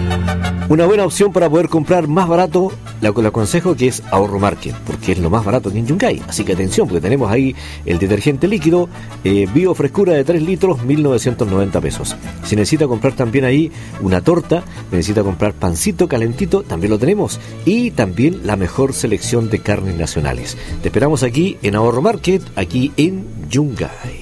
Una buena opción para poder comprar más barato, le aconsejo que es Ahorro Market, porque es lo más barato que en Yungay. Así que atención, porque tenemos ahí el detergente líquido, Bio Frescura de 3 litros, 1.990 pesos. Si necesita comprar también ahí una torta, necesita comprar pancito calentito, también lo tenemos. Y también la mejor selección de carnes nacionales. Te esperamos aquí en Ahorro Market, aquí en Yungay.